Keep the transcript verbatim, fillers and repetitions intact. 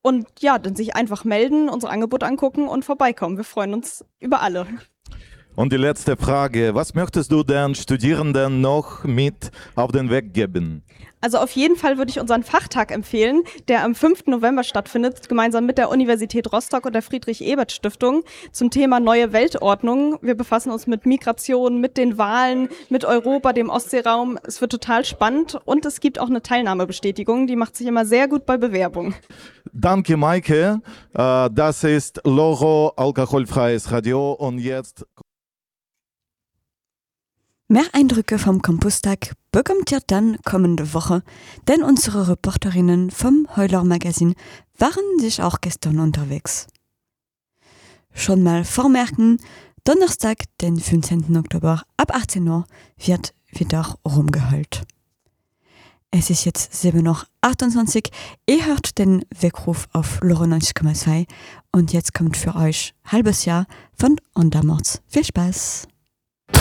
Und ja, dann sich einfach melden, unser Angebot angucken und vorbeikommen. Wir freuen uns über alle. Und die letzte Frage, was möchtest du den Studierenden noch mit auf den Weg geben? Also auf jeden Fall würde ich unseren Fachtag empfehlen, der am fünften November stattfindet, gemeinsam mit der Universität Rostock und der Friedrich-Ebert-Stiftung zum Thema neue Weltordnung. Wir befassen uns mit Migration, mit den Wahlen, mit Europa, dem Ostseeraum. Es wird total spannend und es gibt auch eine Teilnahmebestätigung, die macht sich immer sehr gut bei Bewerbung. Danke, Maike. Das ist Loro, alkoholfreies Radio und jetzt... Mehr Eindrücke vom Campustag bekommt ihr dann kommende Woche, denn unsere Reporterinnen vom Heuler Magazin waren sich auch gestern unterwegs. Schon mal vormerken, Donnerstag, den fünfzehnten Oktober ab achtzehn Uhr wird wieder rumgeheult. Es ist jetzt sieben Uhr achtundzwanzig, ihr hört den Weckruf auf Loro neunzig Komma zwei und jetzt kommt für euch Halbes Jahr von Undermords. Viel Spaß!